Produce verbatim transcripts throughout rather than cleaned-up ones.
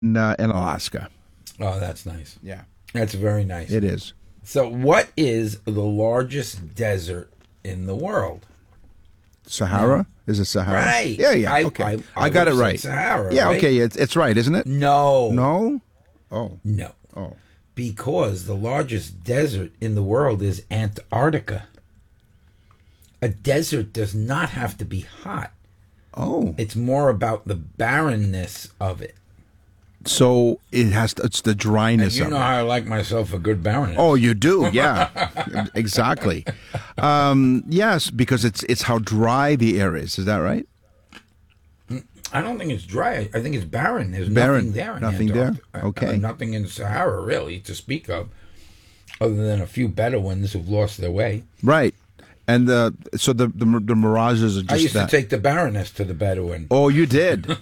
in, uh, in Alaska. Oh, that's nice. Yeah, That's very nice. it is. So, what is the largest desert in the world? Sahara? Is it Sahara? Right. Yeah, yeah. I- okay. I- I, I got it would've said right. Sahara, yeah, right? okay. It's, it's right, isn't it? No. No? Oh. No. Oh. Because the largest desert in the world is Antarctica. A desert does not have to be hot. Oh. It's more about the barrenness of it. So it has to, it's the dryness You of know it. how I like myself a good barrenness. Oh, you do, yeah, exactly. Um, yes, because it's it's how dry the air is. Is that right? I don't think it's dry. I think it's barren. There's Barren. nothing there. In Nothing there? Antarctica. Okay. Uh, nothing in Sahara really to speak of, other than a few Bedouins who've lost their way. Right. And the so the the, the mirages are just I used that. to take the Baroness to the Bedouin. Oh, you did.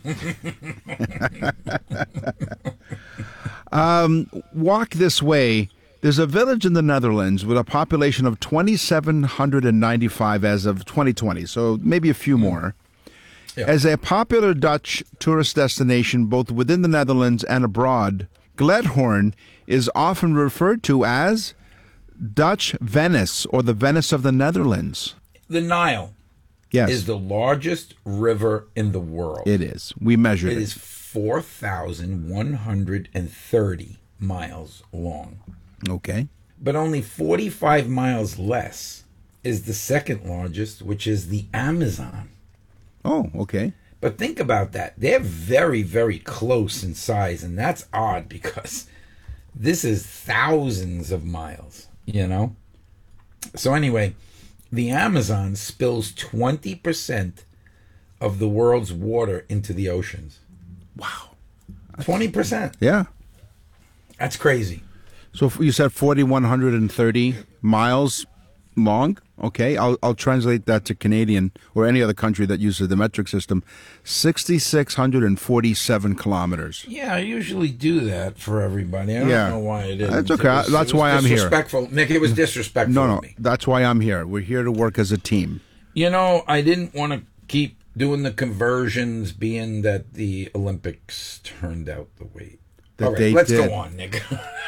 um, walk this way. There's a village in the Netherlands with a population of two thousand seven hundred ninety-five as of twenty twenty, so maybe a few more. Yeah. As a popular Dutch tourist destination both within the Netherlands and abroad, Gledhorn is often referred to as Dutch Venice or the Venice of the Netherlands. The Nile Yes, is the largest river in the world. it is. We measured It it. is four thousand one hundred thirty miles long. Okay. But only forty-five miles less is the second largest, which is the Amazon. Oh, okay. But think about that. They're very, very close in size, and that's odd because this is thousands of miles, you know? So anyway, the Amazon spills twenty percent of the world's water into the oceans. Wow. twenty percent. Yeah. That's crazy. So f- you said four thousand one hundred thirty miles long? Okay, I'll I'll translate that to Canadian or any other country that uses the metric system. six thousand six hundred forty-seven kilometers. Yeah, I usually do that for everybody. I don't Yeah. know why it is. That's okay. It was- That's it was why I'm here. Disrespectful. Nick, it was disrespectful No, to no, me. that's why I'm here. We're here to work as a team. You know, I didn't want to keep doing the conversions, being that the Olympics turned out the way. That All right, they let's did. go on, Nick.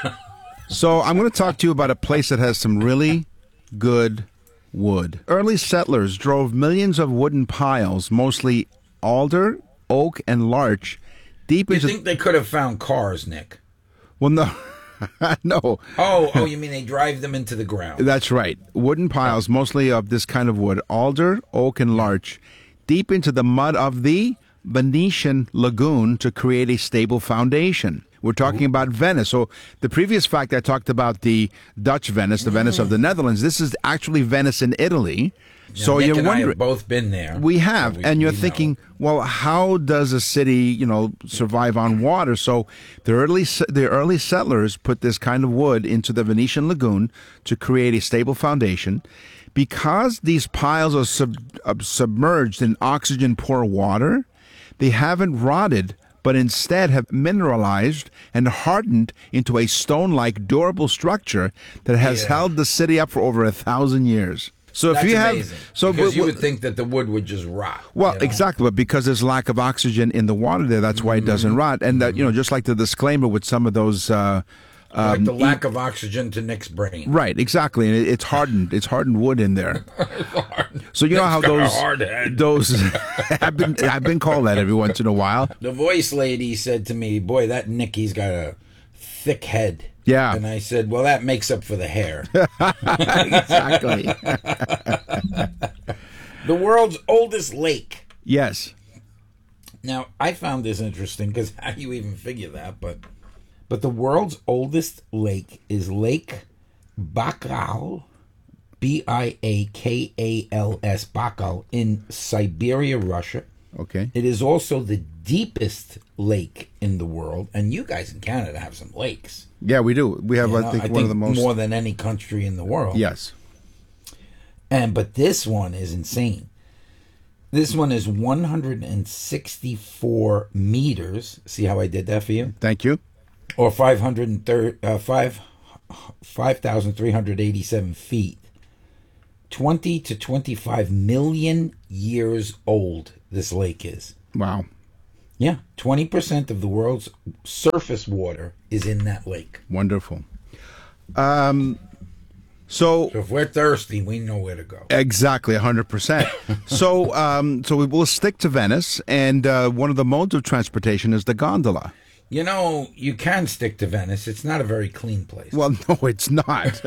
So I'm going to talk to you about a place that has some really good wood. Early settlers drove millions of wooden piles, mostly alder, oak, and larch, deep You into. think they could have found cars, Nick? Well, no, no. Oh, oh, you mean they drive them into the ground? That's right. Wooden piles, mostly of this kind of wood, alder, oak, and larch, deep into the mud of the Venetian lagoon to create a stable foundation. We're talking about Venice. So the previous fact I talked about the Dutch Venice, the Venice of the Netherlands. This is actually Venice in Italy. So Nick you're and I wondering. have both been there. We have, So we- and you're we know. thinking, well, how does a city, you know, survive on water? So the early the early settlers put this kind of wood into the Venetian lagoon to create a stable foundation. Because these piles are sub, uh, submerged in oxygen-poor water, they haven't rotted, but instead have mineralized and hardened into a stone-like durable structure that has Yeah. held the city up for over a thousand years. So That's if you amazing. have, so because w- you w- would think that the wood would just rot. well, you know? exactly, but because there's lack of oxygen in the water there, that's why it doesn't rot. And that, you know, just like the disclaimer with some of those, uh, Like um, the lack of oxygen to Nick's brain. right, exactly, and it, it's hardened, it's hardened wood in there. So you know how Nick's got a those hard head. those have been I've been called that every once in a while. The voice lady said to me, "Boy, that Nicky's got a thick head." Yeah. And I said, "Well, that makes up for the hair." Exactly. The world's oldest lake. Yes. Now, I found this interesting because how do you even figure that? But, but the world's oldest lake is Lake Baikal, B I A K A L S, Baikal, in Siberia, Russia. Okay. It is also the deepest lake in the world, and you guys in Canada have some lakes. Yeah, we do. We have, You I know, think, one of the most. more than any country in the world. Yes. And but this one is insane. This one is one hundred sixty-four meters. See how I did that for you? Thank you. Or five hundred thirty, uh, five five thousand three hundred eighty-seven feet. Twenty to twenty-five million years old. This lake is. Wow. Yeah, twenty percent of the world's surface water is in that lake. Wonderful. Um, so, So if we're thirsty, we know where to go. exactly, one hundred percent. So, um, so we will stick to Venice, and uh, one of the modes of transportation is the gondola. You know, you can stick to Venice. It's not a very clean place. Well, no, it's not.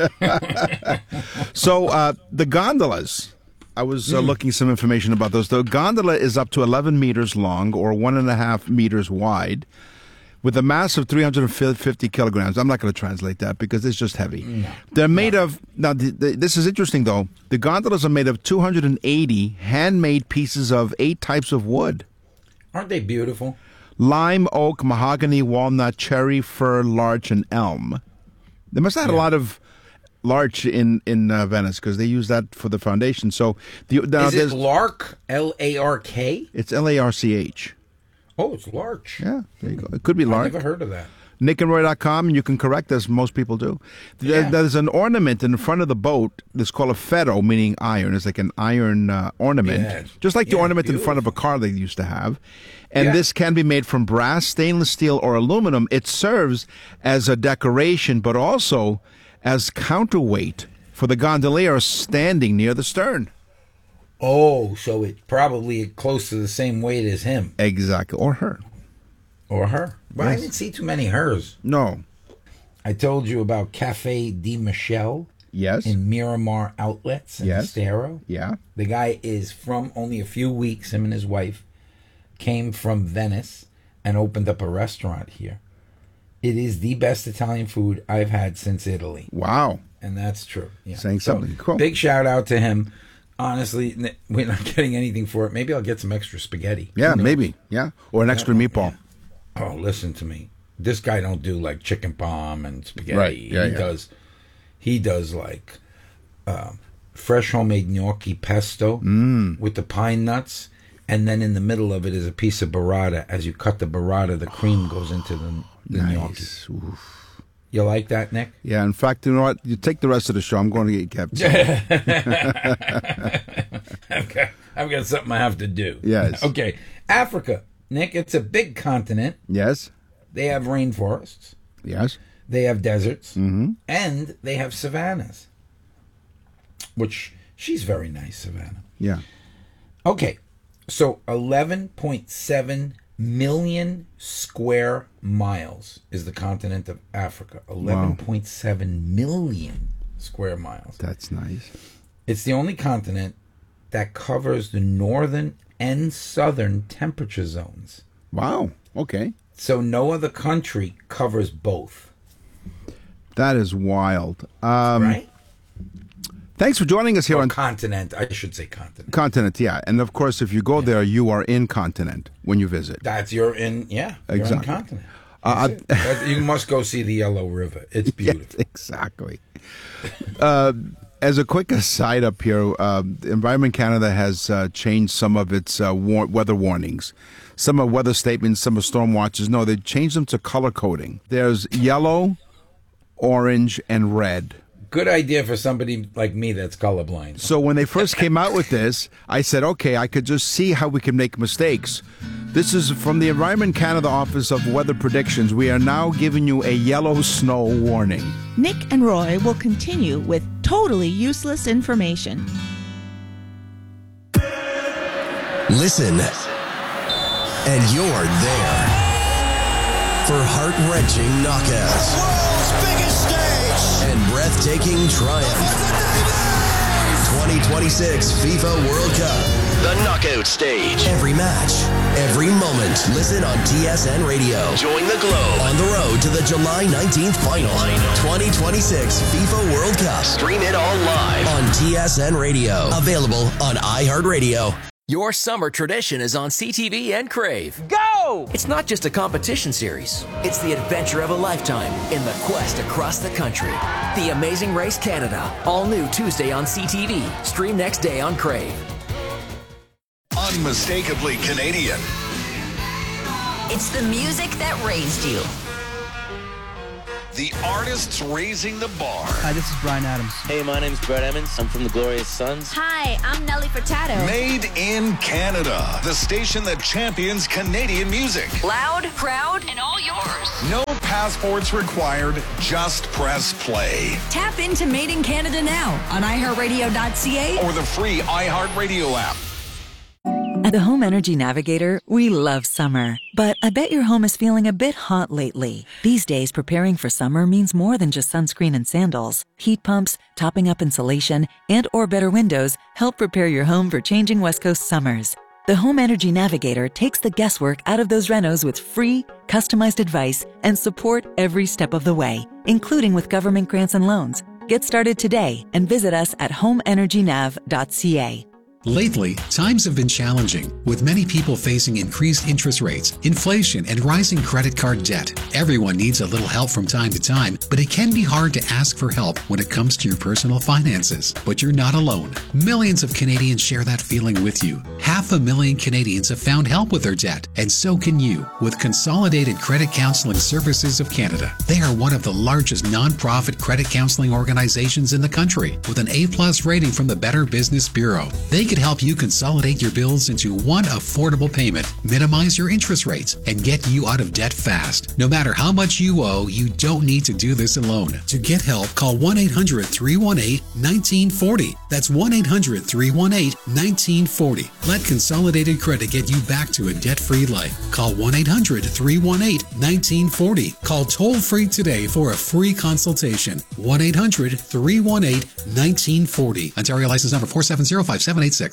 So, uh, the gondolas. I was uh, looking some information about those. The gondola is up to eleven meters long or one and a half meters wide with a mass of three hundred fifty kilograms. I'm not going to translate that because it's just heavy. No. They're made no. of, now the, the, this is interesting though, the gondolas are made of two hundred eighty handmade pieces of eight types of wood. Aren't they beautiful? Lime, oak, mahogany, walnut, cherry, fir, larch, and elm. They must have had yeah. a lot of larch in in uh, Venice because they use that for the foundation. So the now is it lark? L A R K? It's L A R C H. Oh, it's larch. Yeah, there you go. It could be larch. I've never heard of that. nick and roy dot com, and you can correct us. Most people do. There, Yeah. There's an ornament in front of the boat that's called a ferro, meaning iron. It's like an iron uh, ornament, Yeah. just like the Yeah, ornament in front of a car they used to have. And Yeah. this can be made from brass, stainless steel, or aluminum. It serves as a decoration, but also as counterweight for the gondolier standing near the stern. Oh, so it's probably close to the same weight as him. Exactly. Or her. Or her. Well, Yes. I didn't see too many hers. No. I told you about Cafe Di Michele Yes. in Miramar Outlets in Yes. Estero. Yeah. The guy is from only a few weeks. Him and his wife came from Venice and opened up a restaurant here. It is the best Italian food I've had since Italy. Wow. And that's true. Yeah. Saying So, something. Cool. Big shout out to him. Honestly, n- we're not getting anything for it. Maybe I'll get some extra spaghetti. Yeah, Who knows? maybe. Yeah. Or an extra meatball. Oh, listen to me. This guy don't do like chicken palm and spaghetti. Right. Yeah, he yeah. does. He does like uh, fresh homemade gnocchi pesto Mm. with the pine nuts, and then in the middle of it is a piece of burrata. As you cut the burrata, the cream goes into the, the gnocchi. Nice. Oof. You like that, Nick? Yeah, in fact, you know what? You take the rest of the show. I'm going to get kept. I've got, I've got something I have to do. Yes. Okay. Africa, Nick, it's a big continent. Yes. They have rainforests. Yes. They have deserts. Mm-hmm. And they have savannas. Which, she's very nice, Savannah. Yeah. Okay. So, eleven point seven million square miles is the continent of Africa. eleven point seven million square miles. That's nice. It's the only continent that covers the northern and southern temperature zones. Wow. Okay. So no other country covers both. That is wild. Um, right? Thanks for joining us here Or on continent. I should say continent. Continent. Yeah. And of course, if you go there, you are in continent when you visit. That's you're in, yeah, you're Exactly. in continent. Uh, That's it. But you must go see the Yellow River. It's beautiful. Yes, exactly. uh, as a quick aside up here, uh, Environment Canada has uh, changed some of its uh, war- weather warnings. Some are weather statements, some are storm watches. No, they changed them to color coding. There's yellow, orange, and red. Good idea for somebody like me that's colorblind. So when they first came out with this, I said, okay, I could just see how we can make mistakes. This is from the Environment Canada Office of Weather Predictions. We are now giving you a yellow snow warning. Nick and Roy will continue with totally useless information. Listen, and you're there for heart-wrenching knockouts. World's biggest stage and breathtaking triumph. twenty twenty-six FIFA World Cup. The knockout stage. Every match, every moment. Listen on T S N Radio. Join the globe on the road to the July nineteenth final. twenty twenty-six FIFA World Cup. Stream it all live on T S N Radio. Available on iHeartRadio. Your summer tradition is on C T V and Crave. Go! It's not just a competition series. It's the adventure of a lifetime in the quest across the country. The Amazing Race Canada. All new Tuesday on C T V. Stream next day on Crave. unmistakably Canadian. It's the music that raised you. The artists raising the bar. Hi, this is Bryan Adams. Hey, my name's Brett Emmons. I'm from the Glorious Sons. Hi, I'm Nelly Furtado. Made in Canada. The station that champions Canadian music. Loud, proud, and all yours. No passports required. Just press play. Tap into Made in Canada now on i heart radio dot c a or the free iHeartRadio app. At the Home Energy Navigator, we love summer. But I bet your home is feeling a bit hot lately. These days, preparing for summer means more than just sunscreen and sandals. Heat pumps, topping up insulation, and or better windows help prepare your home for changing West Coast summers. The Home Energy Navigator takes the guesswork out of those renos with free, customized advice and support every step of the way, including with government grants and loans. Get started today and visit us at home energy nav dot c a. Lately, times have been challenging, with many people facing increased interest rates, inflation, and rising credit card debt. Everyone needs a little help from time to time, but it can be hard to ask for help when it comes to your personal finances. But you're not alone. Millions of Canadians share that feeling with you. Half a million Canadians have found help with their debt, and so can you with Consolidated Credit Counseling Services of Canada. They are one of the largest non-profit credit counseling organizations in the country, with an A-plus rating from the Better Business Bureau. They can help you consolidate your bills into one affordable payment, minimize your interest rates, and get you out of debt fast. No matter how much you owe, you don't need to do this alone. To get help, call one eight hundred three one eight one nine four zero. That's one eight hundred three one eight one nine four zero. Let Consolidated Credit get you back to a debt-free life. Call one eight hundred three one eight one nine four zero. Call toll-free today for a free consultation. one eight hundred three one eight one nine four zero. Ontario license number four seven zero five seven eight six.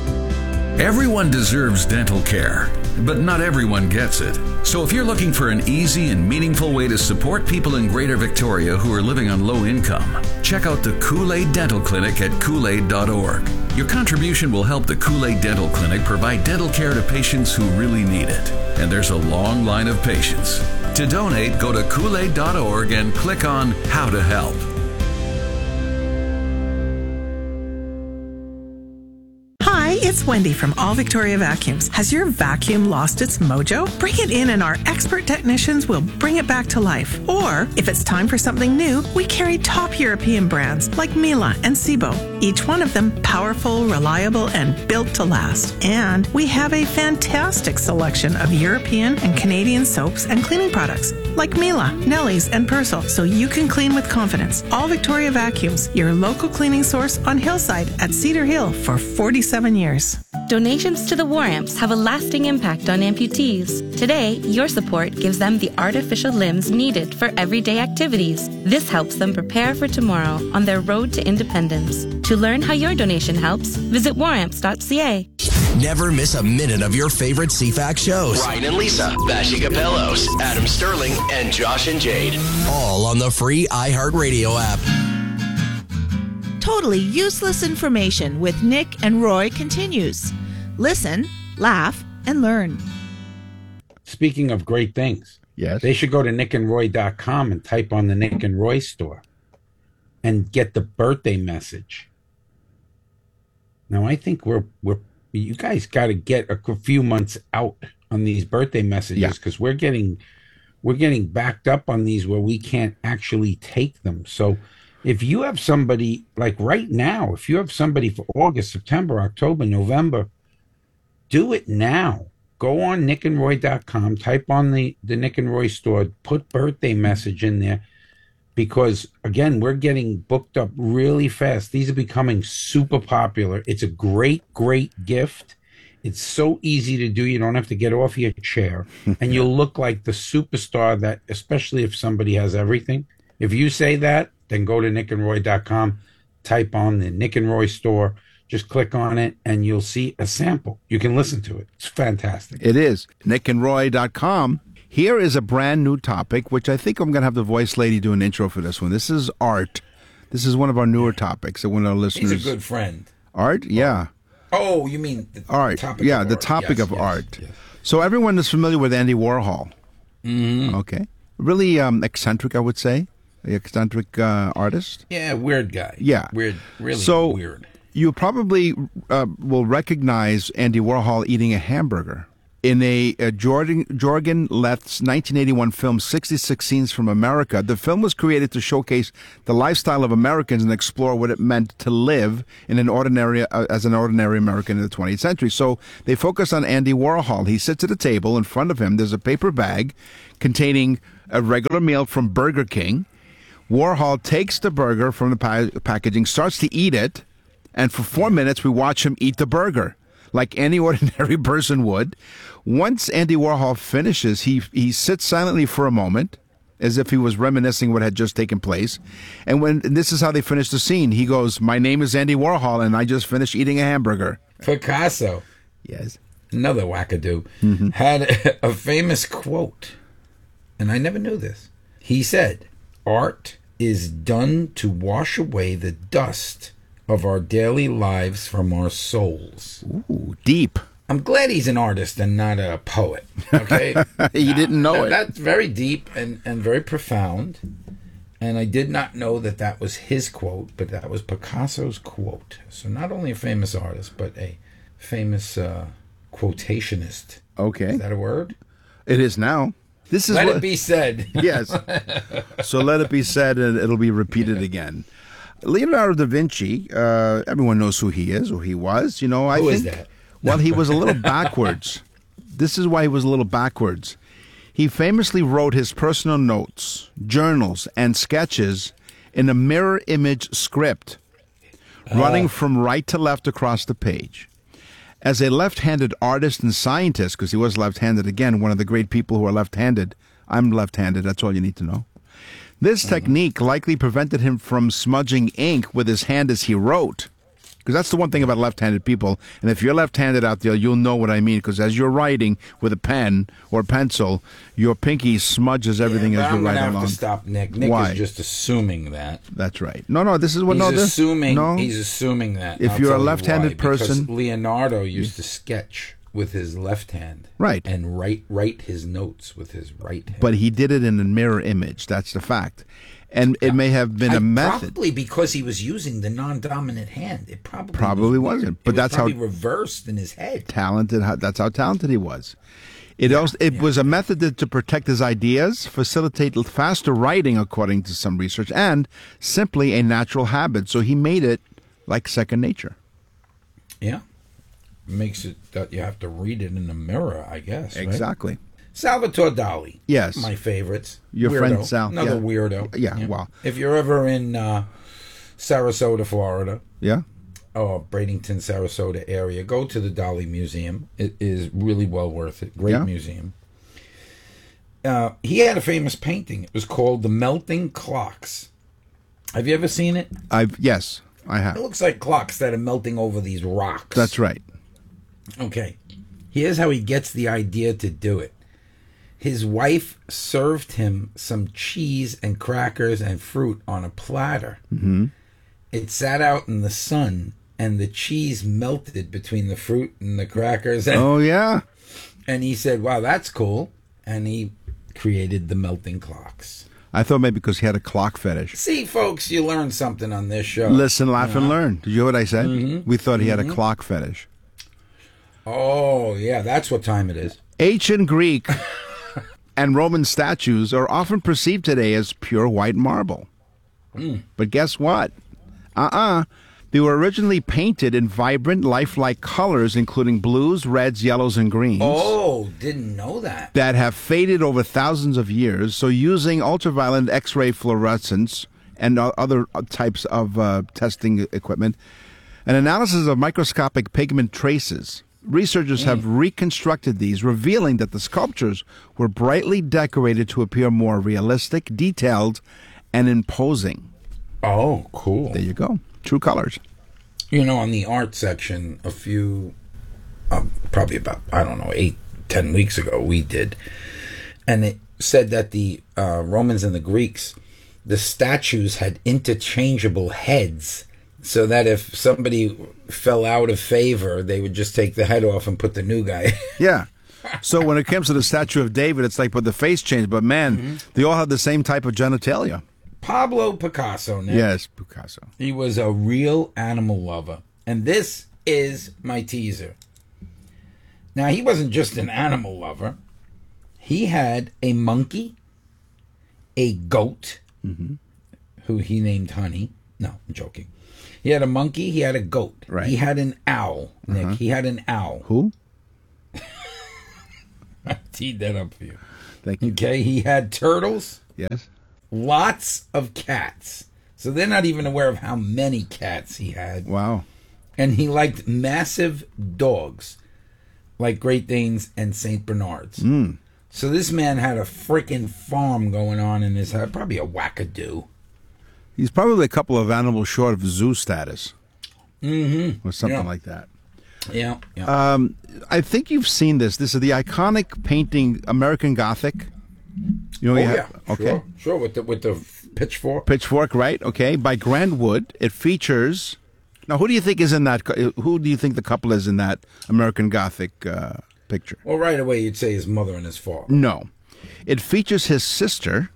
Everyone deserves dental care, but not everyone gets it. So if you're looking for an easy and meaningful way to support people in Greater Victoria who are living on low income, check out the Kool-Aid Dental Clinic at kool aid dot org. Your contribution will help the Kool-Aid Dental Clinic provide dental care to patients who really need it. And there's a long line of patients. To donate, go to kool aid dot org and click on How to Help. It's Wendy from All Victoria Vacuums. Has your vacuum lost its mojo? Bring it in and our expert technicians will bring it back to life. Or, if it's time for something new, we carry top European brands like Miele and Sebo. Each one of them powerful, reliable, and built to last. And we have a fantastic selection of European and Canadian soaps and cleaning products like Miele, Nelly's, and Persil, so you can clean with confidence. All Victoria Vacuums, your local cleaning source on Hillside at Cedar Hill for forty-seven years. Donations to the War Amps have a lasting impact on amputees. Today, your support gives them the artificial limbs needed for everyday activities. This helps them prepare for tomorrow on their road to independence. To learn how your donation helps, visit war amps dot c a. Never miss a minute of your favorite C FAX shows. Ryan and Lisa, Vassy Capellos, Adam Sterling, and Josh and Jade. All on the free iHeartRadio app. Totally Useless Information with Nick and Roy continues. Listen, laugh, and learn. Speaking of great things, yes, they should go to nick and roy dot com and type on the Nick and Roy store and get the birthday message. Now, I think we're we're you guys got to get a few months out on these birthday messages because yeah. we're getting we're getting backed up on these where we can't actually take them. So if you have somebody like right now, if you have somebody for August, September, October, November, do it now. Go on nick and roy dot com, type on the, the Nick and Roy store, put birthday message in there because, again, we're getting booked up really fast. These are becoming super popular. It's a great, great gift. It's so easy to do. You don't have to get off your chair. And you'll look like the superstar that, especially if somebody has everything. If you say that, then go to nick and roy dot com, type on the Nick and Roy store, just click on it, and you'll see a sample. You can listen to it. It's fantastic. It is. nick and roy dot com. Here is a brand new topic, which I think I'm going to have the voice lady do an intro for this one. This is art. This is one of our newer topics that one of our listeners... He's a good friend. Art? Yeah. Oh, you mean the art. topic yeah, of the art. topic yes, of yes, art. Yes. So everyone is familiar with Andy Warhol. Mm-hmm. Okay. Really um, eccentric, I would say. The eccentric uh, artist. Yeah, weird guy. Yeah. Weird, really so weird. You probably uh, will recognize Andy Warhol eating a hamburger. In a, a Jordan, Jorgen Left's nineteen eighty-one film, sixty-six Scenes from America, the film was created to showcase the lifestyle of Americans and explore what it meant to live in an ordinary, uh, as an ordinary American in the twentieth century. So they focus on Andy Warhol. He sits at a table. In front of him, there's a paper bag containing a regular meal from Burger King. Warhol takes the burger from the pa- packaging, starts to eat it, and for four minutes we watch him eat the burger like any ordinary person would. Once Andy Warhol finishes, he he sits silently for a moment, as if he was reminiscing what had just taken place. And when and this is how they finish the scene. He goes, "My name is Andy Warhol, and I just finished eating a hamburger." Picasso, yes, another wackadoo, mm-hmm. had a, a famous quote, and I never knew this. He said, "Art is done to wash away the dust of our daily lives from our souls." Ooh, deep. I'm glad he's an artist and not a poet. Okay, you didn't know that, it. That's very deep and, and very profound. And I did not know that that was his quote, but that was Picasso's quote. So not only a famous artist, but a famous uh, quotationist. Okay, is that a word? It is now. This is let what, it be said. Yes. So let it be said, and it'll be repeated again. Leonardo da Vinci, uh, everyone knows who he is, or he was. You know, I who think. Is that? Well, he was a little backwards. This is why he was a little backwards. He famously wrote his personal notes, journals, and sketches in a mirror image script, uh. running from right to left across the page. As a left-handed artist and scientist, because he was left-handed again, one of the great people who are left-handed. I'm left-handed, that's all you need to know. This uh-huh. technique likely prevented him from smudging ink with his hand as he wrote. Because that's the one thing about left-handed people. And if you're left-handed out there, you'll know what I mean. Because as you're writing with a pen or pencil, your pinky smudges everything yeah, as you I'm write gonna along. have to stop Nick. Nick Why? is just assuming that. That's right. No, no, this is what... He's no, this, assuming, no. He's assuming that. If I'll you're a tell you left-handed why. person... Because Leonardo used to sketch with his left hand. Right. And write, write his notes with his right hand. But he did it in a mirror image. That's the fact. And it may have been I, a method. Probably because he was using the non-dominant hand. It probably probably was wasn't. But it that's was how reversed in his head. Talented. That's how talented he was. It yeah, also it yeah. was a method to, to protect his ideas, facilitate faster writing, according to some research, and simply a natural habit. So he made it like second nature. Yeah, makes it that you have to read it in the mirror, I guess. Exactly. Right? Salvatore Dali. Yes. My favorites. Your weirdo. friend Sal. Another yeah. weirdo. Yeah, yeah, wow. If you're ever in uh, Sarasota, Florida. Yeah. Or Bradenton, Sarasota area, go to the Dali Museum. It is really well worth it. Great yeah. museum. Uh, he had a famous painting. It was called The Melting Clocks. Have you ever seen it? I've Yes, I have. It looks like clocks that are melting over these rocks. That's right. Okay. Here's how he gets the idea to do it. His wife served him some cheese and crackers and fruit on a platter. Mm-hmm. It sat out in the sun, and the cheese melted between the fruit and the crackers. And, oh, yeah. And he said, wow, that's cool. And he created the melting clocks. I thought maybe because he had a clock fetish. See, folks, you learned something on this show. Listen, laugh, uh-huh. and learn. Did you hear what I said? Mm-hmm. We thought he mm-hmm. had a clock fetish. Oh, yeah, that's what time it is. Ancient Greek and Roman statues are often perceived today as pure white marble. Mm. But guess what? Uh-uh. They were originally painted in vibrant, lifelike colors, including blues, reds, yellows, and greens. Oh, didn't know that. That have faded over thousands of years. So using ultraviolet X-ray fluorescence and other types of uh, testing equipment, an analysis of microscopic pigment traces, researchers mm. have reconstructed these, revealing that the sculptures were brightly decorated to appear more realistic, detailed, and imposing. Oh, cool. There you go. True colors. You know, on the art section, a few, um, probably about, I don't know, eight, ten weeks ago, we did. And it said that the uh, Romans and the Greeks, the statues had interchangeable heads, so that if somebody fell out of favor, they would just take the head off and put the new guy. Yeah. So when it comes to the statue of David, it's like, but the face changed. But man, mm-hmm. they all have the same type of genitalia. Pablo Picasso, Nick. Yes, Picasso. He was a real animal lover. And this is my teaser. Now, he wasn't just an animal lover. He had a monkey, a goat, mm-hmm. who he named Honey. No, I'm joking. He had a monkey, he had a goat. Right. He had an owl, Nick. Uh-huh. He had an owl. Who? I teed that up for you. Thank you. Okay, he had turtles. Yes. Lots of cats. So they're not even aware of how many cats he had. Wow. And he liked massive dogs, like Great Danes and Saint Bernards. Mm. So this man had a freaking farm going on in his house, probably a wackadoo. He's probably a couple of animals short of zoo status. Mm-hmm. Or something yeah. like that. Yeah. yeah. Um, I think you've seen this. This is the iconic painting American Gothic. You know, oh, you have, yeah. Okay. Sure, sure. With the, with the pitchfork. Pitchfork, right. Okay. By Grant Wood. It features... Now, who do you think is in that? Who do you think the couple is in that American Gothic uh, picture? Well, right away you'd say his mother and his father. No. It features his sister,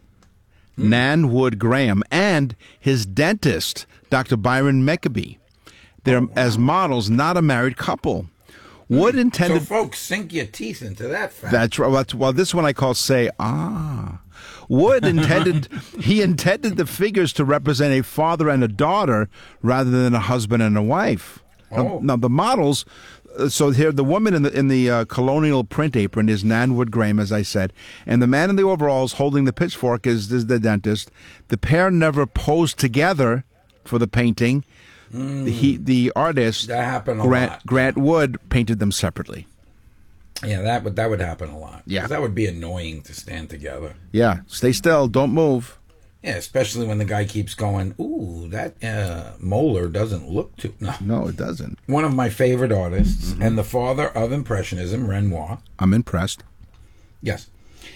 mm. Nan Wood Graham, and his dentist, Doctor Byron Meckaby. They're, oh, wow. as models, not a married couple. Wood intended... So, folks, sink your teeth into that fact. That's right. Well, that's, well, this one I call say, ah. Wood intended... he intended the figures to represent a father and a daughter rather than a husband and a wife. Oh. Now, now the models... So here, the woman in the in the uh, colonial print apron is Nan Wood Graham, as I said, and the man in the overalls holding the pitchfork is, is the dentist. The pair never posed together for the painting. Mm. The, he, the artist, that happened a Grant, lot. Grant Wood, painted them separately. Yeah, that would that would happen a lot. Yeah, that would be annoying to stand together. Yeah, stay still, don't move. Yeah, especially when the guy keeps going, ooh, that uh, molar doesn't look too... No. no, it doesn't. One of my favorite artists, mm-hmm. and the father of Impressionism, Renoir. I'm impressed. Yes.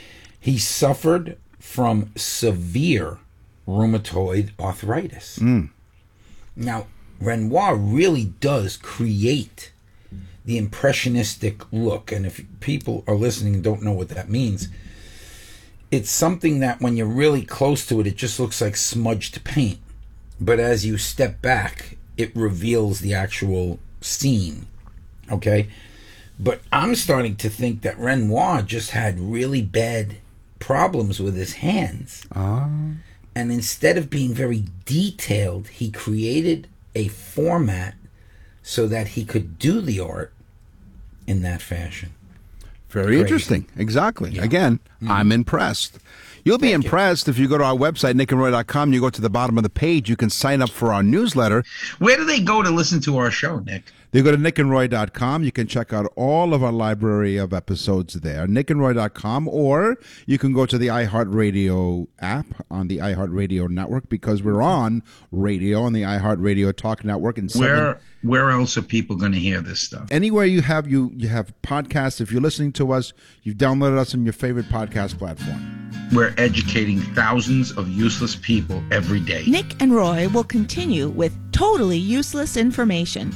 He suffered from severe rheumatoid arthritis. Mm. Now, Renoir really does create the impressionistic look, and if people are listening and don't know what that means... It's something that when you're really close to it, it just looks like smudged paint. But as you step back, it reveals the actual scene. Okay? But I'm starting to think that Renoir just had really bad problems with his hands. Ah. And instead of being very detailed, he created a format so that he could do the art in that fashion. Very Crazy. Interesting. Exactly. Yeah. Again, mm-hmm. I'm impressed. You'll be Thank impressed you. if you go to our website, nick and roy dot com. You go to the bottom of the page. You can sign up for our newsletter. Where do they go to listen to our show, Nick? They go to nick and roy dot com. You can check out all of our library of episodes there, nick and roy dot com, or you can go to the iHeartRadio app on the iHeartRadio network because we're on radio on the iHeartRadio Talk Network. And where where else are people going to hear this stuff? Anywhere you have you you have podcasts. If you're listening to us, you've downloaded us on your favorite podcast platform. We're educating thousands of useless people every day. Nick and Roy will continue with totally useless information.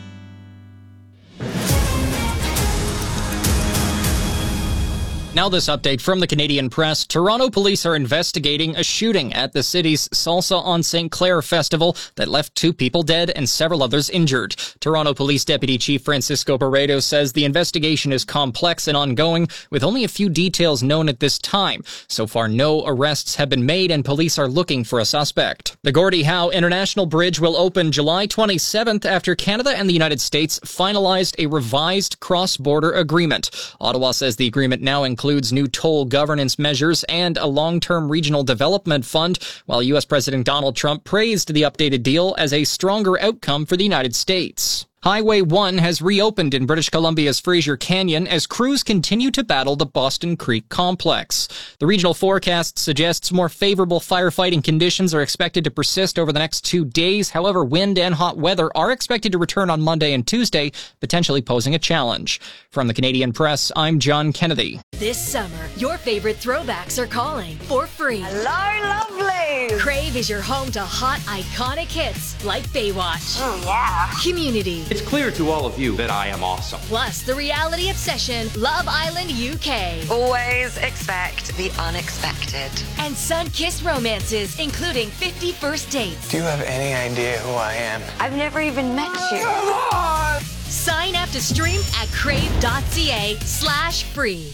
Now this update from the Canadian Press. Toronto police are investigating a shooting at the city's Salsa on Saint Clair festival that left two people dead and several others injured. Toronto Police Deputy Chief Francisco Barreto says the investigation is complex and ongoing, with only a few details known at this time. So far, no arrests have been made and police are looking for a suspect. The Gordie Howe International Bridge will open July twenty-seventh after Canada and the United States finalized a revised cross-border agreement. Ottawa says the agreement now includes includes new toll governance measures and a long-term regional development fund, while U S President Donald Trump praised the updated deal as a stronger outcome for the United States. Highway one has reopened in British Columbia's Fraser Canyon as crews continue to battle the Boston Creek complex. The regional forecast suggests more favorable firefighting conditions are expected to persist over the next two days. However, wind and hot weather are expected to return on Monday and Tuesday, potentially posing a challenge. From the Canadian Press, I'm John Kennedy. This summer, your favorite throwbacks are calling for free. Hello, lovely! Crave is your home to hot, iconic hits like Baywatch. Oh, yeah. Community. It's clear to all of you that I am awesome. Plus, the reality obsession, Love Island U K. Always expect the unexpected. And sun-kissed romances, including fifty First Dates. Do you have any idea who I am? I've never even met you. Come on! Sign up to stream at crave.ca slash free.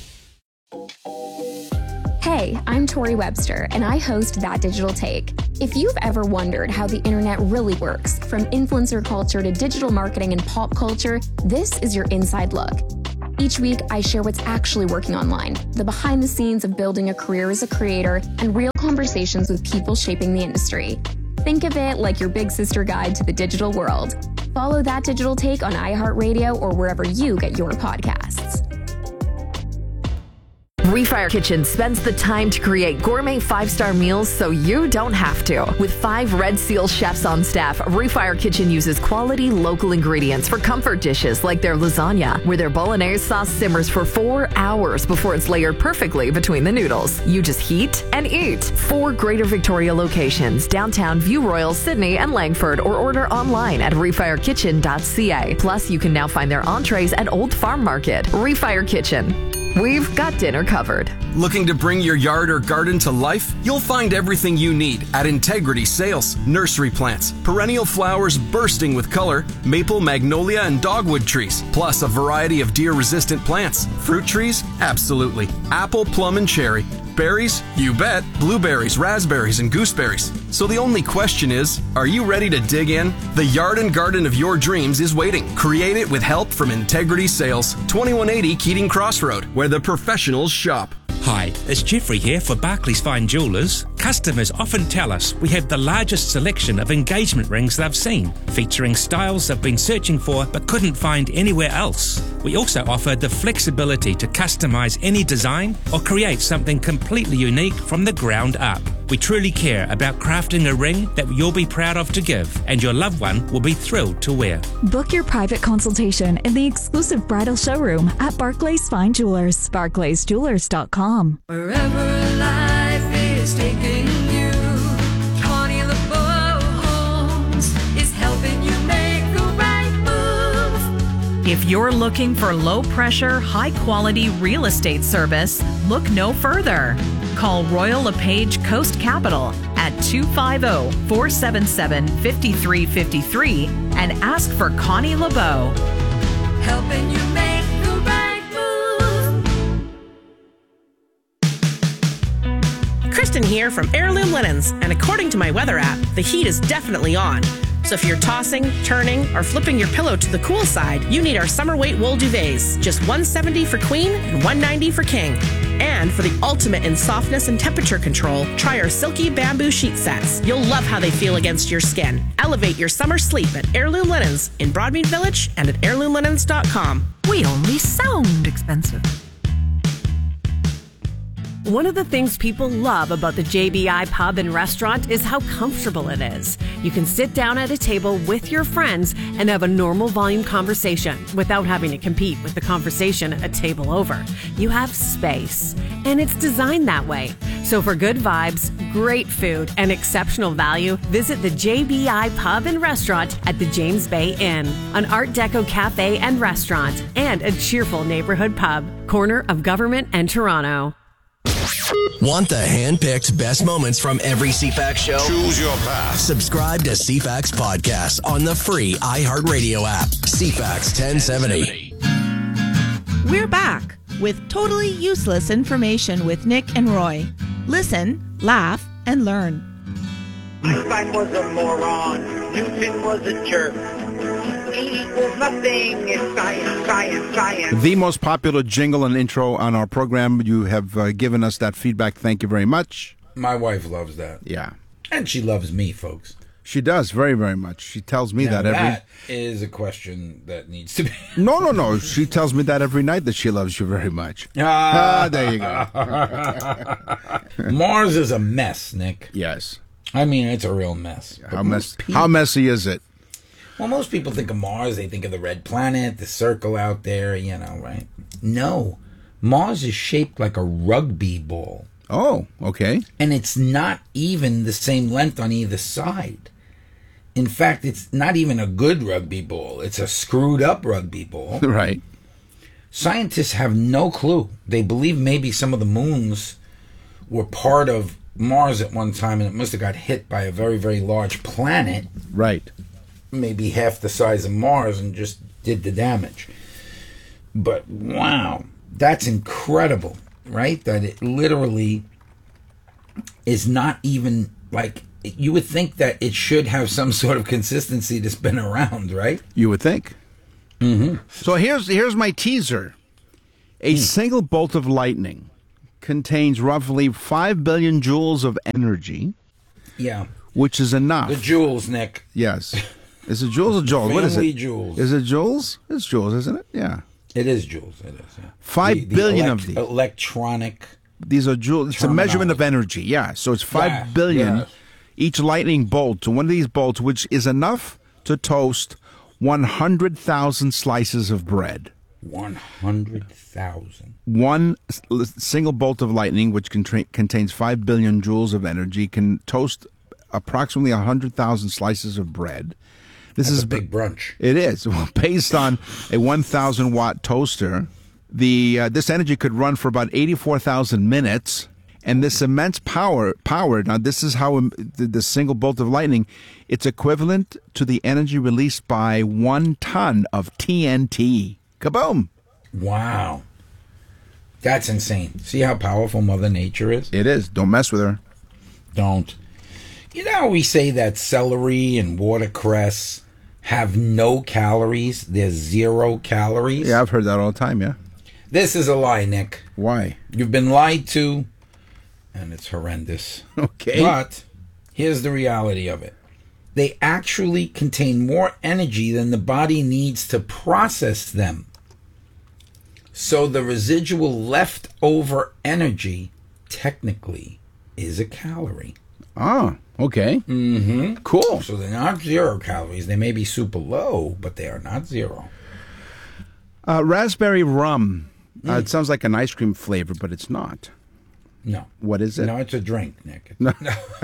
Hey, I'm Tori Webster, and I host That Digital Take. If you've ever wondered how the internet really works, from influencer culture to digital marketing and pop culture, this is your inside look. Each week, I share what's actually working online, the behind the scenes of building a career as a creator, and real conversations with people shaping the industry. Think of it like your big sister guide to the digital world. Follow That Digital Take on iHeartRadio or wherever you get your podcasts. Refire Kitchen spends the time to create gourmet five-star meals so you don't have to. With five Red Seal chefs on staff, Refire Kitchen uses quality local ingredients for comfort dishes like their lasagna, where their bolognese sauce simmers for four hours before it's layered perfectly between the noodles. You just heat and eat. Four Greater Victoria locations, downtown View Royal, Sydney, and Langford, or order online at refire kitchen dot c a. Plus, you can now find their entrees at Old Farm Market. Refire Kitchen. We've got dinner covered. Looking to bring your yard or garden to life? You'll find everything you need at Integrity Sales. Nursery plants, perennial flowers bursting with color, maple, magnolia, and dogwood trees, plus a variety of deer-resistant plants. Fruit trees? Absolutely. Apple, plum, and cherry. Berries? You bet. Blueberries, raspberries, and gooseberries. So the only question is, are you ready to dig in? The yard and garden of your dreams is waiting. Create it with help from Integrity Sales, twenty-one eighty Keating Crossroad, where the professionals shop. Hi, it's Jeffrey here for Barclays Fine Jewellers. Customers often tell us we have the largest selection of engagement rings they've seen, featuring styles they've been searching for but couldn't find anywhere else. We also offer the flexibility to customise any design or create something completely unique from the ground up. We truly care about crafting a ring that you'll be proud of to give, and your loved one will be thrilled to wear. Book your private consultation in the exclusive bridal showroom at Barclays Fine Jewelers, barclays jewelers dot com. Wherever life is taking you, Connie LeBeau Homes is helping you make the right move. If you're looking for low-pressure, high-quality real estate service, look no further. Call Royal LePage Coast Capital at two five zero, four seven seven, five three five three and ask for Connie LeBeau. Helping you make the right move. Kristen here from Heirloom Linens, and according to my weather app, the heat is definitely on. So if you're tossing, turning, or flipping your pillow to the cool side, you need our summer weight wool duvets. Just one hundred seventy dollars for queen and one hundred ninety dollars for king. And for the ultimate in softness and temperature control, try our silky bamboo sheet sets. You'll love how they feel against your skin. Elevate your summer sleep at Heirloom Linens in Broadmead Village and at heirloom linens dot com. We only sound expensive. One of the things people love about the J B I Pub and Restaurant is how comfortable it is. You can sit down at a table with your friends and have a normal volume conversation without having to compete with the conversation a table over. You have space, and it's designed that way. So for good vibes, great food, and exceptional value, visit the J B I Pub and Restaurant at the James Bay Inn, an Art Deco cafe and restaurant, and a cheerful neighborhood pub, corner of Government and Toronto. Want the hand-picked best moments from every C FAX show? Choose your path. Subscribe to C FAX Podcast on the free iHeartRadio app. C FAX ten seventy. We're back with totally useless information with Nick and Roy. Listen, laugh, and learn. Einstein was a moron. Newton was a jerk. E equals nothing. It's science, science, science. The most popular jingle and intro on our program. You have uh, given us that feedback. Thank you very much. My wife loves that. Yeah. And she loves me, folks. She does very, very much. She tells me now that every... That is a question that needs to be... No, no, no. She tells me that every night that she loves you very much. Ah, there you go. Mars is a mess, Nick. Yes. I mean, it's a real mess. How, mess, people... how messy is it? Well, most people think of Mars, they think of the red planet, the circle out there, you know, right? No. Mars is shaped like a rugby ball. Oh, okay. And it's not even the same length on either side. In fact, it's not even a good rugby ball. It's a screwed up rugby ball. Right. Scientists have no clue. They believe maybe some of the moons were part of Mars at one time, and it must have got hit by a very, very large planet. Right. Maybe half the size of Mars, and just did the damage. But wow, that's incredible, right? That it literally is not even like, you would think that it should have some sort of consistency to spin around, right? You would think. Mm-hmm. So here's here's my teaser. A mm. single bolt of lightning contains roughly five billion joules of energy. Yeah. Which is enough. The joules, Nick. Yes. Is it joules or joules? What is it? Family joules. Is it joules? It's joules, isn't it? Yeah. It is joules. It is, yeah. Five the, the billion elect- of these. Electronic. These are joules. It's a measurement of energy. Yeah. So it's five yeah, billion. Yeah. Each lightning bolt. So one of these bolts, which is enough to toast one hundred thousand slices of bread. one hundred thousand. One s- single bolt of lightning, which contra- contains five billion joules of energy, can toast approximately one hundred thousand slices of bread. This That's is a big brunch. It is. Well, based on a one thousand watt toaster, the uh, this energy could run for about eighty-four thousand minutes. And this immense power, power. Now, this is how um, the, the single bolt of lightning, it's equivalent to the energy released by one ton of T N T. Kaboom! Wow. That's insane. See how powerful Mother Nature is? It is. Don't mess with her. Don't. You know how we say that celery and watercress have no calories? They're zero calories? Yeah, I've heard that all the time, yeah. This is a lie, Nick. Why? You've been lied to. And it's horrendous. Okay. But here's the reality of it. They actually contain more energy than the body needs to process them. So the residual leftover energy, technically, is a calorie. Ah, okay. Mm-hmm. Cool. So they're not zero calories. They may be super low, but they are not zero. Uh, raspberry rum. Mm. Uh, it sounds like an ice cream flavor, but it's not. No. What is it? No, it's a drink, Nick. No.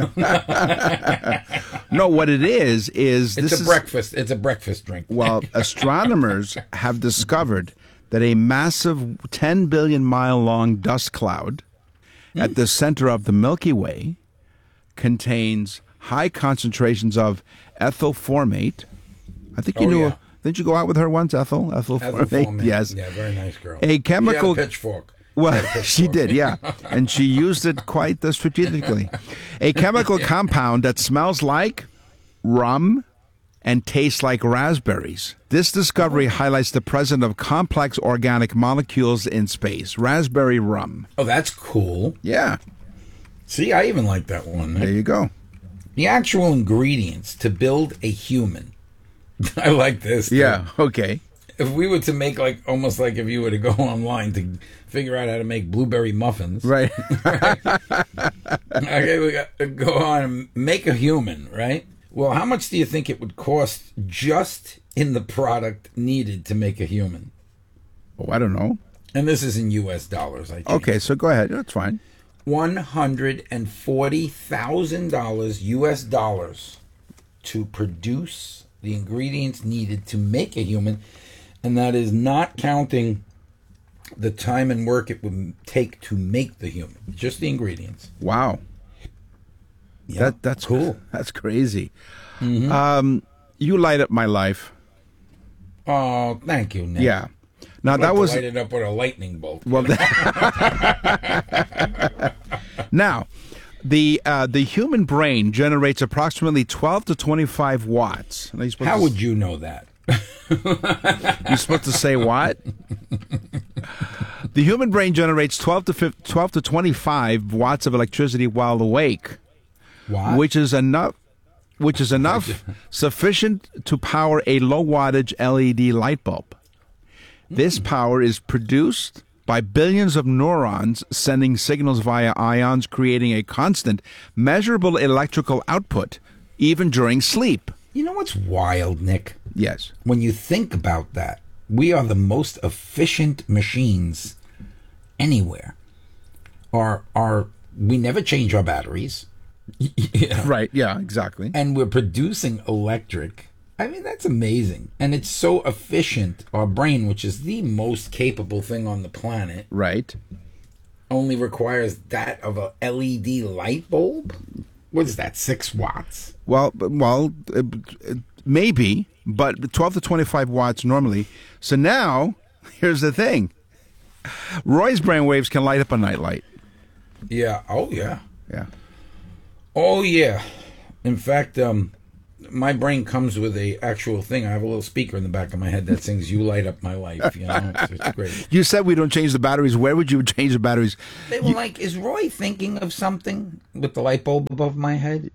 No, what it is is it's this a is, breakfast. It's a breakfast drink. Well, astronomers have discovered that a massive ten billion mile long dust cloud mm. at the center of the Milky Way contains high concentrations of ethyl formate. I think you oh, knew. Yeah. Didn't you go out with her once, Ethel? Ethel, Ethel formate. Formate. Yes. Yeah, very nice girl. A chemical She had a pitchfork. Well, she did, yeah. And she used it quite uh, strategically. A chemical compound that smells like rum and tastes like raspberries. This discovery highlights the presence of complex organic molecules in space. Raspberry rum. Oh, that's cool. Yeah. See, I even like that one. There you go. The actual ingredients to build a human. I like this. Yeah, too. okay. If we were to make like almost like if you were to go online to figure out how to make blueberry muffins, right? right? Okay, we got to go on and make a human, right? Well, how much do you think it would cost just in the product needed to make a human? Oh, I don't know. And this is in U S dollars. I think. Okay, so go ahead. That's fine. One hundred and forty thousand dollars U S dollars to produce the ingredients needed to make a human. And that is not counting the time and work it would take to make the human. Just the ingredients. Wow. Yep. That that's cool. That's crazy. Mm-hmm. Um, you light up my life. Oh, thank you, Nick. Yeah. Now I'd that like to was light it up with a lightning bolt. Well, that... now, the uh, the human brain generates approximately twelve to twenty-five watts. How to... would you know that? You're supposed to say what? The human brain generates twelve to twenty-five watts of electricity while awake. What? Which is enough which is enough sufficient to power a low wattage L E D light bulb. This power is produced by billions of neurons sending signals via ions, creating a constant measurable electrical output even during sleep. You know what's wild, Nick? Yes. When you think about that, we are the most efficient machines anywhere. Our, our, we never change our batteries. Yeah. Right, yeah, exactly. And we're producing electric. I mean, that's amazing. And it's so efficient. Our brain, which is the most capable thing on the planet. Right. Only requires that of a L E D light bulb? What is that, six watts? Well, well, maybe, but twelve to twenty-five watts normally. So now, here's the thing. Roy's brainwaves can light up a nightlight. Yeah. Oh, yeah. Yeah. Oh, yeah. In fact, um, my brain comes with a actual thing. I have a little speaker in the back of my head that sings "You Light Up My Life." You know, it's, it's great. You said we don't change the batteries. Where would you change the batteries? They were You- like, "Is Roy thinking of something with the light bulb above my head?"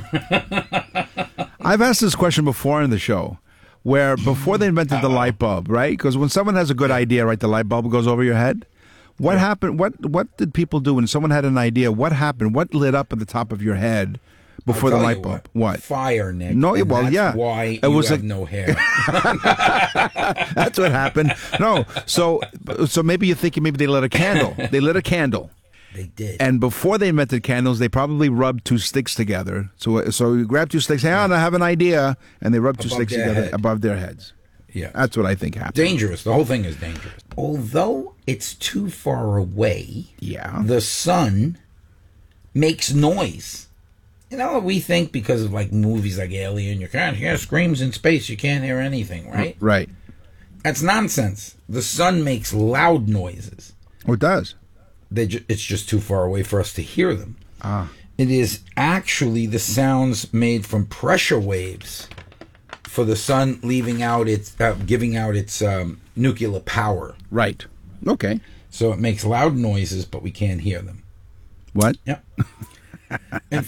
I've asked this question before in the show, where before they invented the light bulb, right? Because when someone has a good idea, right, the light bulb goes over your head. What Yeah. happened? What What did people do when someone had an idea? What happened? What lit up at the top of your head before I'll the tell light you bulb? what. What? Fire, Nick. No, and well, that's yeah. why It you was have like- no hair. That's what happened. No, so so maybe you're thinking maybe they lit a candle. They lit a candle. They did. And before they invented candles, they probably rubbed two sticks together. So so you grab two sticks, hang on, I have an idea, and they rub two Above sticks their together head. above their heads. Yeah. That's what I think happened. Dangerous. The whole thing is dangerous. Although it's too far away, yeah, the sun makes noise. You know, we think because of like movies like Alien, you can't hear screams in space, you can't hear anything, right? Right. That's nonsense. The sun makes loud noises. Oh, it does. They ju- it's just too far away for us to hear them. Ah. It is actually the sounds made from pressure waves for the sun leaving out its, uh, giving out its um, nuclear power. Right. Okay. So it makes loud noises, but we can't hear them. What? Yep. In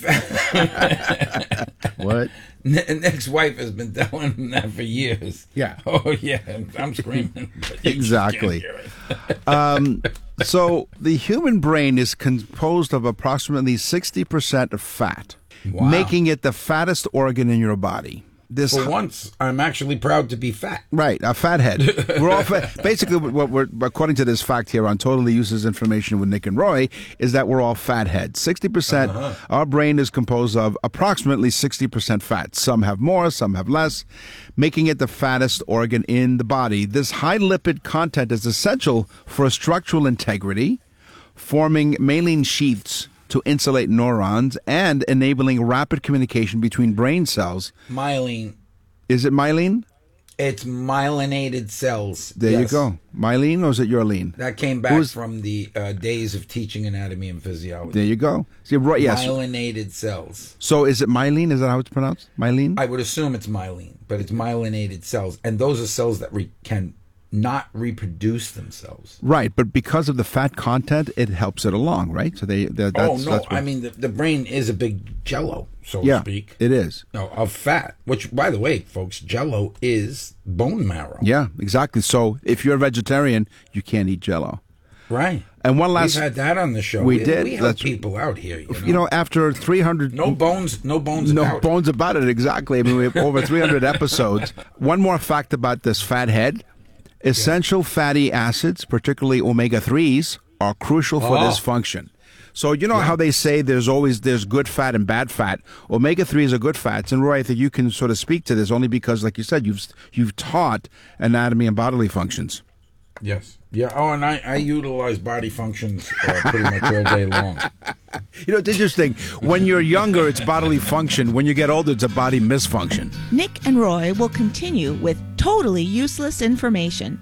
fact, what? Nick's wife has been telling him that for years. Yeah. Oh yeah, I'm screaming. But you Exactly. can't hear it. um, so the human brain is composed of approximately sixty percent of fat, Wow. making it the fattest organ in your body. This For once, I'm actually proud to be fat. Right, a fathead. We're all fat. Basically, what we're according to this fact here on Totally Useless Information with Nick and Roy is that we're all fatheads. Sixty percent. Uh-huh. Our brain is composed of approximately sixty percent fat. Some have more, some have less, making it the fattest organ in the body. This high lipid content is essential for structural integrity, forming myelin sheaths to insulate neurons and enabling rapid communication between brain cells. Myelin. Is it myelin? It's myelinated cells. There Yes. you go. Myelin, or is it your lean? That came back Who's- from the uh, days of teaching anatomy and physiology. There you go. See, right, yes. Myelinated cells. So is it myelin? Is that how it's pronounced? Myelin? I would assume it's myelin, but it's myelinated cells, and those are cells that re- can not reproduce themselves. Right, but because of the fat content, it helps it along, right? So they. That's, oh no! that's what- I mean, the, the brain is a big Jello, so yeah, to speak. it is. No, of fat. Which, by the way, folks, Jello is bone marrow. Yeah, exactly. So if you're a vegetarian, you can't eat Jello. Right. And one last. We've had that on the show. We we did. We help That's- people out here. You know, You know, after three hundred. no bones, no bones. No about bones about it, exactly. I mean, we have over three hundred episodes. One more fact about this fat head. Essential fatty acids, particularly omega threes, are crucial for Oh. this function. So you know how they say there's always there's good fat and bad fat. Omega threes are good fats, and Roy, I think you can sort of speak to this only because, like you said, you've you've taught anatomy and bodily functions. Yes. Yeah. Oh, and I, I utilize body functions uh, pretty much all day long. You know, it's interesting. When you're younger, it's bodily function. When you get older, it's a body misfunction. Nick and Roy will continue with totally useless information.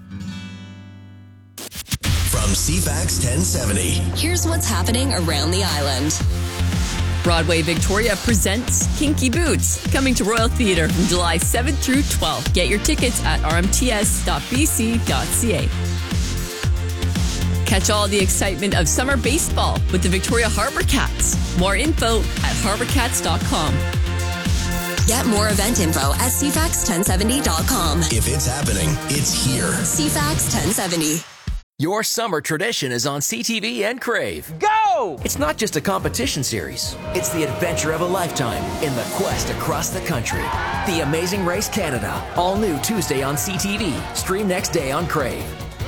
From C FAX ten seventy. Here's what's happening around the island. Broadway Victoria presents Kinky Boots, coming to Royal Theatre from July seventh through twelfth. Get your tickets at r m t s dot b c dot c a. Catch all the excitement of summer baseball with the Victoria Harbour Cats. More info at harbour cats dot com. Get more event info at c fax ten seventy dot com. If it's happening, it's here. C FAX ten seventy. Your summer tradition is on C T V and Crave. Go! It's not just a competition series. It's the adventure of a lifetime in the quest across the country. The Amazing Race Canada. All new Tuesday on C T V. Stream next day on Crave.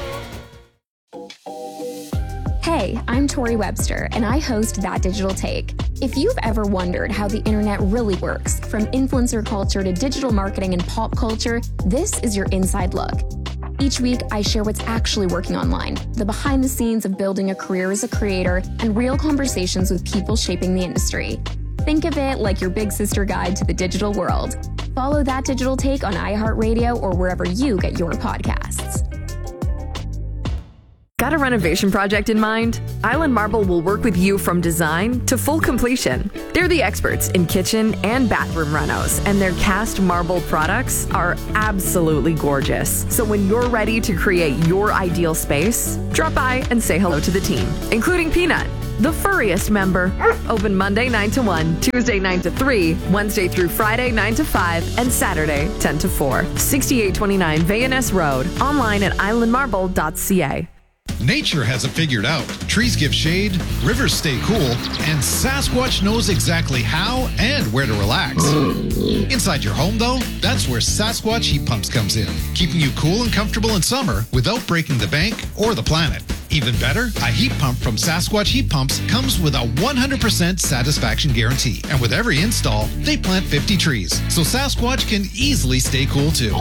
Hey, I'm Tori Webster, and I host That Digital Take. If you've ever wondered how the internet really works, from influencer culture to digital marketing and pop culture, this is your inside look. Each week, I share what's actually working online, the behind the scenes of building a career as a creator, and real conversations with people shaping the industry. Think of it like your big sister guide to the digital world. Follow That Digital Take on iHeartRadio or wherever you get your podcasts. Got a renovation project in mind? Island Marble will work with you from design to full completion. They're the experts in kitchen and bathroom renos, and their cast marble products are absolutely gorgeous. So when you're ready to create your ideal space, drop by and say hello to the team, including Peanut, the furriest member. Open Monday nine to one, Tuesday nine to three, Wednesday through Friday nine to five, and Saturday ten to four. sixty-eight twenty-nine Van Ness Road. Online at island marble dot c a. Nature has it figured out. Trees give shade, rivers stay cool, and Sasquatch knows exactly how and where to relax. Inside your home, though, that's where Sasquatch Heat Pumps comes in, keeping you cool and comfortable in summer without breaking the bank or the planet. Even better, a heat pump from Sasquatch Heat Pumps comes with a one hundred percent satisfaction guarantee. And with every install, they plant fifty trees, so Sasquatch can easily stay cool too.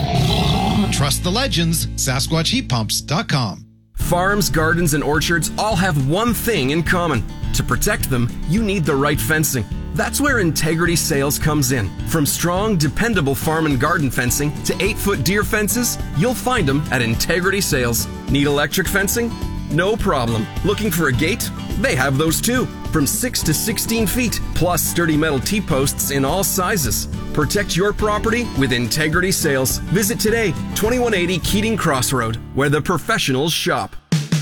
Trust the legends, Sasquatch Heat Pumps dot com. Farms, gardens, and orchards all have one thing in common. To protect them, you need the right fencing. That's where Integrity Sales comes in. From strong, dependable farm and garden fencing to eight-foot deer fences, you'll find them at Integrity Sales. Need electric fencing? No problem. Looking for a gate? They have those too. From six to sixteen feet, plus sturdy metal T-posts in all sizes. Protect your property with Integrity Sales. Visit today, twenty-one eighty Keating Crossroad, where the professionals shop.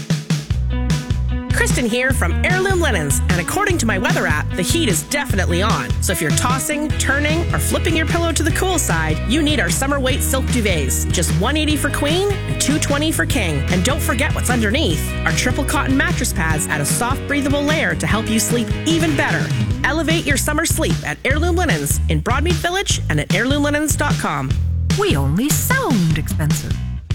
Kristen here from Heirloom Linens, and according to my weather app, the heat is definitely on. So if you're tossing, turning, or flipping your pillow to the cool side, you need our summer weight silk duvets. Just one hundred eighty dollars for queen and two hundred twenty dollars for king. And don't forget what's underneath. Our triple cotton mattress pads add a soft, breathable layer to help you sleep even better. Elevate your summer sleep at Heirloom Linens in Broadmead Village and at heirloom linens dot com. We only sound expensive.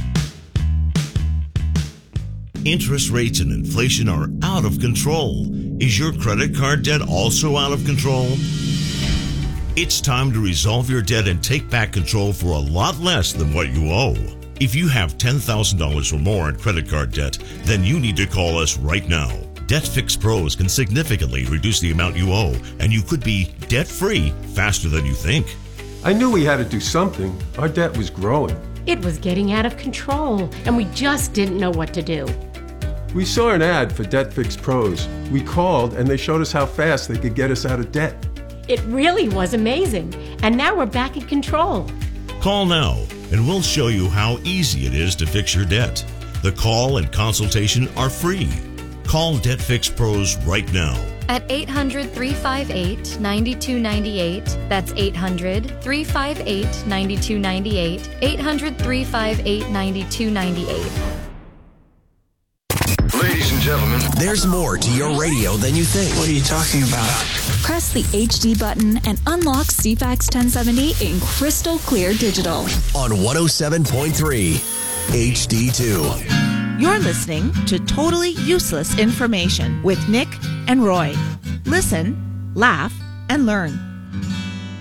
Interest rates and inflation are out of control. Is your credit card debt also out of control? It's time to resolve your debt and take back control for a lot less than what you owe. If you have ten thousand dollars or more in credit card debt, then you need to call us right now. Debt Fix Pros can significantly reduce the amount you owe, and you could be debt-free faster than you think. I knew we had to do something. Our debt was growing. It was getting out of control, and we just didn't know what to do. We saw an ad for Debt Fix Pros. We called, and they showed us how fast they could get us out of debt. It really was amazing, and now we're back in control. Call now, and we'll show you how easy it is to fix your debt. The call and consultation are free. Call Debt Fix Pros right now. At eight hundred, three five eight, nine two nine eight. That's eight hundred, three five eight, nine two nine eight. eight hundred, three five eight, nine two nine eight. Ladies and gentlemen, there's more to your radio than you think. What are you talking about? Press the H D button and unlock C FAX ten seventy in crystal clear digital. On one oh seven point three H D two. You're listening to Totally Useless Information with Nick and Roy. Listen, laugh, and learn.